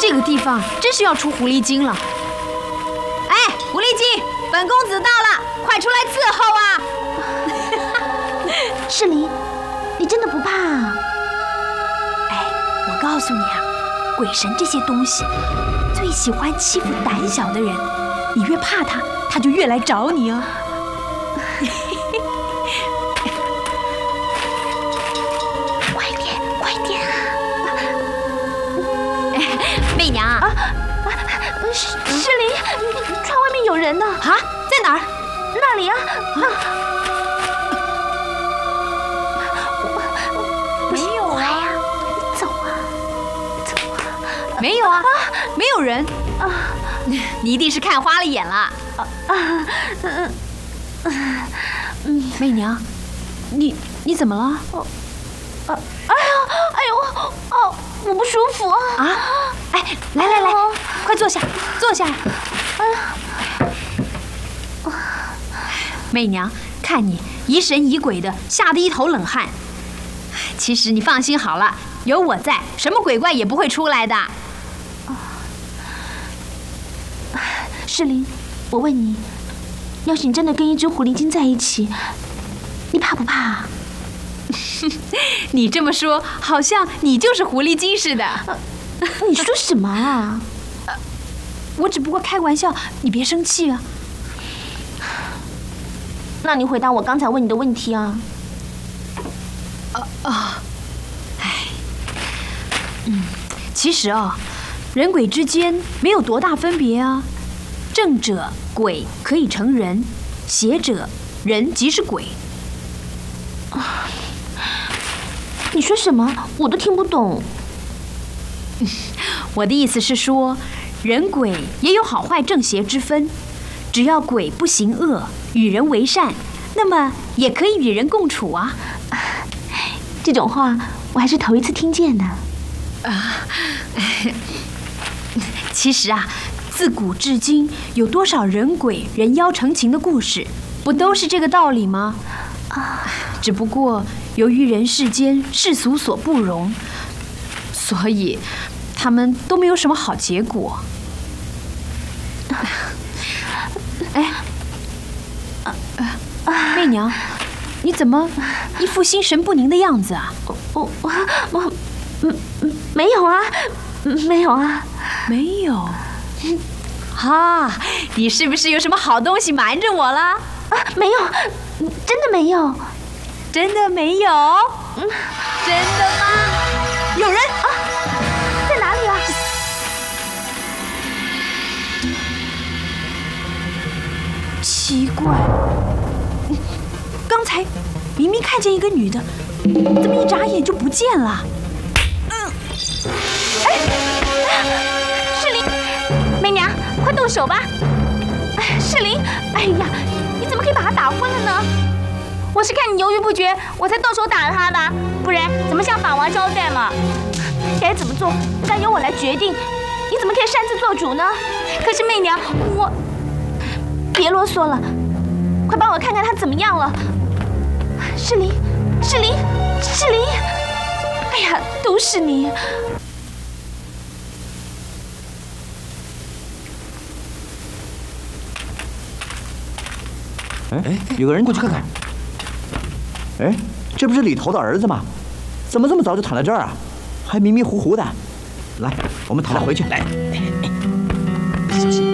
这个地方真是要出狐狸精了。哎，狐狸精，本公子到了，快出来伺候啊！ 世林，你真的不怕啊？ 哎，我告诉你啊，鬼神这些东西最喜欢欺负胆小的人，你越怕他，他就越来找你啊。 快点啊！ 媚娘啊， 世林，窗外面有人呢！ 啊，在哪儿？ 那里啊！ 没有啊！ 走啊！ 没有啊！没有人啊！你一定是看花了眼了。媚娘，你怎么了？ 哎呦，我不舒服啊！ 啊！哎，来，快坐下，坐下。媚娘，看你疑神疑鬼的，吓得一头冷汗。其实你放心好了，有我在，什么鬼怪也不会出来的。 世林，我问你，要是你真的跟一只狐狸精在一起，你怕不怕啊？ 你这么说，好像你就是狐狸精似的。 你说什么啊？ 我只不过开玩笑，你别生气啊。 那你回答我刚才问你的问题啊。 其实啊，人鬼之间没有多大分别啊。正者鬼可以成人，邪者人即是鬼。 你说什么？我都听不懂。 我的意思是说，人鬼也有好坏正邪之分，只要鬼不行恶，与人为善，那么也可以与人共处啊。 这种话我还是头一次听见呢。 其实啊，自古至今有多少人鬼人妖成情的故事，不都是这个道理吗？只不过由于人世间世俗所不容，所以他们都没有什么好结果。哎，媚娘，你怎么一副心神不宁的样子啊？ 我没有啊，没有啊， 没有。啊，你是不是有什么好东西瞒着我了？ 啊，没有，真的没有。 真的没有？真的吗？有人啊， 在哪里啊？ 奇怪，刚才明明看见一个女的，怎么一眨眼就不见了？ 世林，媚娘，快动手吧！世林，哎呀，你怎么可以把她打昏了呢？我是看你犹豫不决，我才动手打了他的，不然怎么向法王交代嘛？该怎么做，该由我来决定，你怎么可以擅自做主呢？可是媚娘，我……别啰嗦了，快帮我看看他怎么样了。世林，哎呀，都是你！ 哎，有个人过去看看。哎，这不是李头的儿子吗？怎么这么早就躺在这儿啊？还迷迷糊糊的。来，我们抬他回去。来，小心。